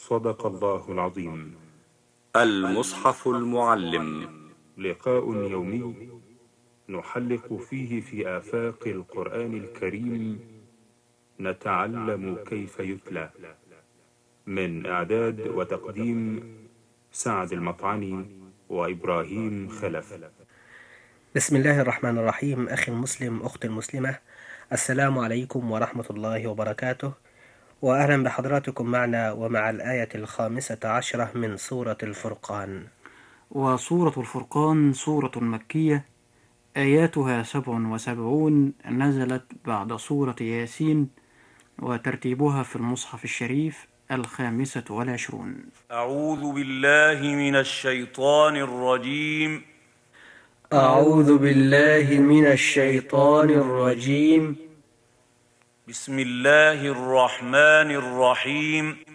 صدق الله العظيم. المصحف المعلم، لقاء يومي نحلق فيه في آفاق القرآن الكريم، نتعلم كيف يتلى. من إعداد وتقديم سعد المطعني وإبراهيم خلف. بسم الله الرحمن الرحيم. أخي المسلم، أختي المسلمة، السلام عليكم ورحمة الله وبركاته، وأهلا بحضراتكم معنا ومع الآية 15 من سورة الفرقان. وسورة الفرقان سورة مكية، آياتها 77، نزلت بعد سورة ياسين، وترتيبها في المصحف الشريف 25. أعوذ بالله من الشيطان الرجيم. أعوذ بالله من الشيطان الرجيم. بسم الله الرحمن الرحيم.